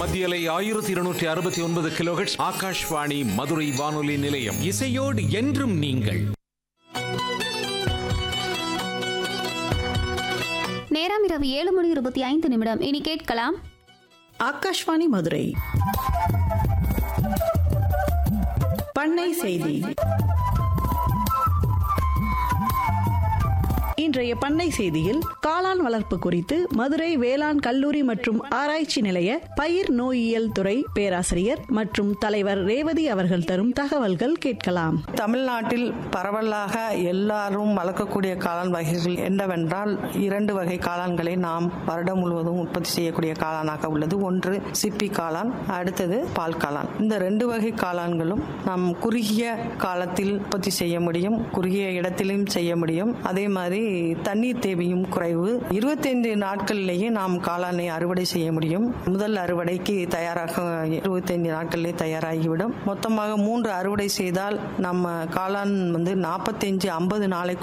மத்திய அலை 1269 கிலோஹெர்ட்ஸ். ஆகாஷ்வாணி மதுரை வானொலி நிலையம். இசையோடு என்றும் நீங்கள். நேரம் இரவு 7:25. இனி கேட்கலாம் ஆகாஷ்வாணி மதுரை பண்ணை செய்தி. இன்றைய பண்ணை செய்தியில் காளான் வளர்ப்பு குறித்து மதுரை வேளாண் கல்லூரி மற்றும் ஆராய்ச்சி நிலைய பயிர் நோயியல் துறை பேராசிரியர் மற்றும் தலைவர் ரேவதி அவர்கள் தரும் தகவல்கள் கேட்கலாம். தமிழ்நாட்டில் பரவலாக எல்லாரும் வளர்க்கக்கூடிய காளான் வகைகள் என்னவென்றால் 2 வகை காளான்களை நாம் வருடம் முழுவதும் உற்பத்தி செய்யக்கூடிய காளானாக உள்ளது. ஒன்று சிப்பி காளான், அடுத்தது பால் காளான். இந்த 2 வகை காளான்களும் நாம் குறுகிய காலத்தில் உற்பத்தி செய்ய முடியும், குறுகிய இடத்திலும் செய்ய முடியும். அதே மாதிரி தண்ணீர் தேவையும் குறைவு. 25 நாட்களிலேயே நாம் காளானை அறுவடை செய்ய முடியும். முதல் அறுவடைக்கு தயாராக 25 நாட்களிலே தயாராகிவிடும். மொத்தமாக 3 அறுவடை செய்தால் நம்ம காளான் 45-50 நாளைக்கு